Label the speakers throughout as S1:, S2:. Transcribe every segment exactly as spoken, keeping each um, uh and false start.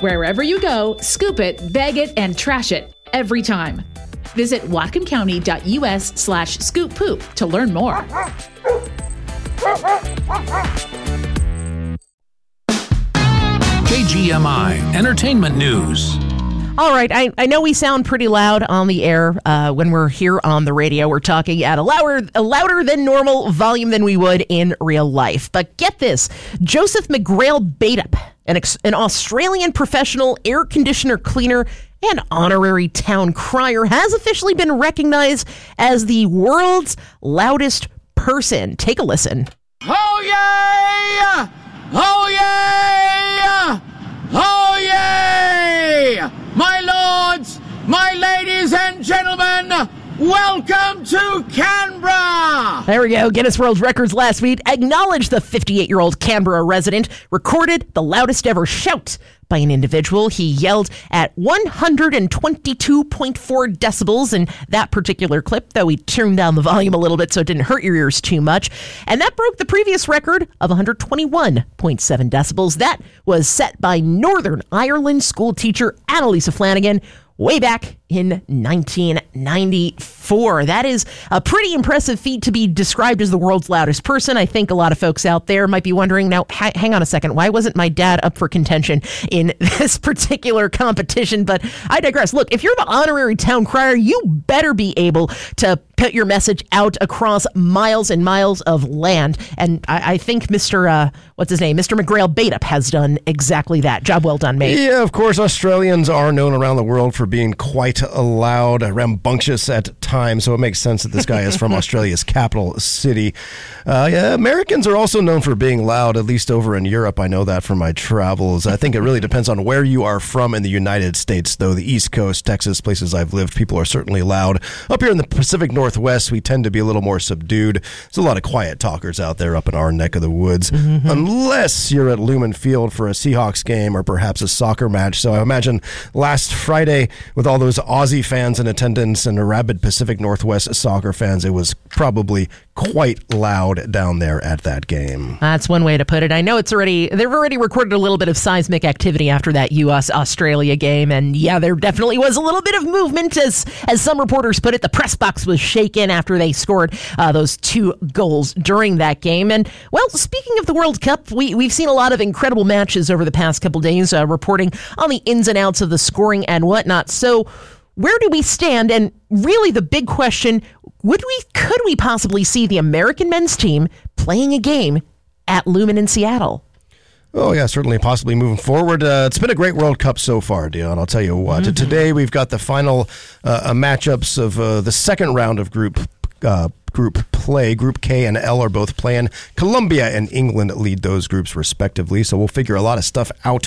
S1: Wherever you go, scoop it, bag it, and trash it every time. Visit whatcomcounty.us slash scoop poop to learn more.
S2: K G M I Entertainment News.
S3: All right, I, I know we sound pretty loud on the air uh, when we're here on the radio. We're talking at a louder, a louder than normal volume than we would in real life. But get this, Joseph McGrail-Batup, an, ex- an Australian professional air conditioner cleaner and honorary town crier, has officially been recognized as the world's loudest person. Take a listen.
S4: Oh, yeah! Oh, yeah! Oh, yeah! My lords, my ladies and gentlemen, welcome to Canberra!
S3: There we go. Guinness World Records last week acknowledged the fifty-eight-year-old Canberra resident recorded the loudest ever shout by an individual. He yelled at one hundred twenty-two point four decibels in that particular clip, though he turned down the volume a little bit so it didn't hurt your ears too much. And that broke the previous record of one hundred twenty-one point seven decibels. That was set by Northern Ireland school teacher Annalisa Flanagan way back in nineteen ninety-four. That is a pretty impressive feat to be described as the world's loudest person. I think a lot of folks out there might be wondering, now, ha- hang on a second, why wasn't my dad up for contention in this particular competition? But I digress. Look, if you're the honorary town crier, you better be able to put your message out across miles and miles of land. And I, I think Mister Uh, what's his name? Mister McGrail-Batup has done exactly that. Job well done, mate.
S5: Yeah, of course, Australians are known around the world for being quite loud, rambunctious at times, so it makes sense that this guy is from Australia's capital city. Uh, yeah, Americans are also known for being loud, at least over in Europe. I know that from my travels. I think it really depends on where you are from in the United States, though. The East Coast, Texas, places I've lived, people are certainly loud. Up here in the Pacific Northwest, we tend to be a little more subdued. There's a lot of quiet talkers out there up in our neck of the woods, mm-hmm. unless you're at Lumen Field for a Seahawks game or perhaps a soccer match. So I imagine last Friday, with all those Aussie fans in attendance and the rabid Pacific Northwest soccer fans, it was probably quite loud down there at that game.
S3: That's one way to put it. I know it's already, they've already recorded a little bit of seismic activity after that U S Australia game. And yeah, there definitely was a little bit of movement, as, as some reporters put it. The press box was shaken after they scored uh, those two goals during that game. And well, speaking of the World Cup, we, we've seen a lot of incredible matches over the past couple days, uh, reporting on the ins and outs of the scoring and whatnot. So where do we stand? And really the big question, would we, could we possibly see the American men's team playing a game at Lumen in Seattle?
S5: Oh, yeah, certainly, possibly moving forward. Uh, it's been a great World Cup so far, Dion. I'll tell you what. Mm-hmm. Today, we've got the final uh, matchups of uh, the second round of group uh, group play. Group K and L are both playing. Colombia and England lead those groups respectively, so we'll figure a lot of stuff out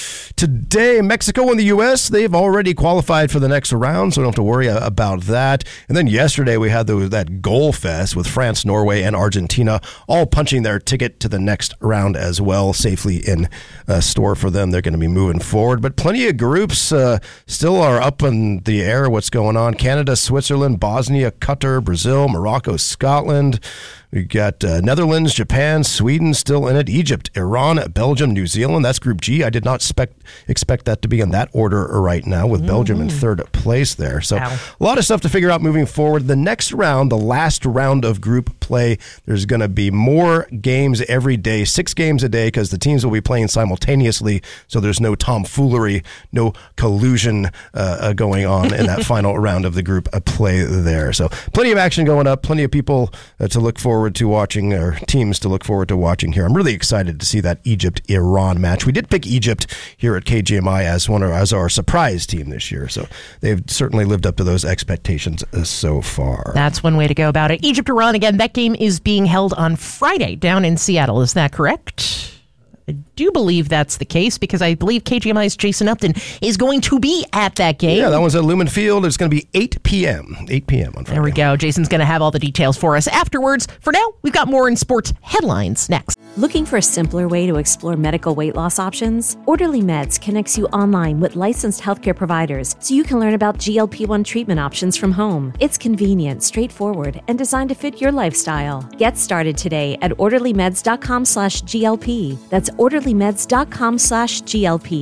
S5: today. Mexico and the U S, they've already qualified for the next round, so we don't have to worry about that. And then yesterday we had the, that goal fest with France, Norway, and Argentina all punching their ticket to the next round as well, safely in uh, store for them. They're going to be moving forward. But plenty of groups uh, still are up in the air. What's going on? Canada, Switzerland, Bosnia, Qatar, Brazil, Morocco, Scotland. We got uh, Netherlands, Japan, Sweden still in it, Egypt, Iran, Belgium, New Zealand. That's Group G. I did not expect expect that to be in that order right now, with mm-hmm. Belgium in third place there. So Ow. a lot of stuff to figure out moving forward. The next round, the last round of group play, there's going to be more games every day, six games a day, because the teams will be playing simultaneously, so there's no tomfoolery, no collusion uh, going on in that final round of the group play there. So plenty of action going up, plenty of people uh, to look forward to watching, or teams to look forward to watching here. I'm really excited to see that Egypt-Iran match. We did pick Egypt here at K G M I as one of, as our surprise team this year, so they've certainly lived up to those expectations so far.
S3: That's one way to go about it. Egypt-Iran, again, that game is being held on Friday down in Seattle. Is that correct? I do believe that's the case, because I believe K G M I's Jason Upton is going to be at that game.
S5: Yeah, that one's at Lumen Field. It's going to be eight p.m. eight p.m. on Friday.
S3: There we go. Jason's going to have all the details for us afterwards. For now, we've got more in sports headlines next.
S6: Looking for a simpler way to explore medical weight loss options? Orderly Meds connects you online with licensed healthcare providers, so you can learn about G L P one treatment options from home. It's convenient, straightforward, and designed to fit your lifestyle. Get started today at orderlymeds.com slash GLP. That's orderlymeds.com slash GLP.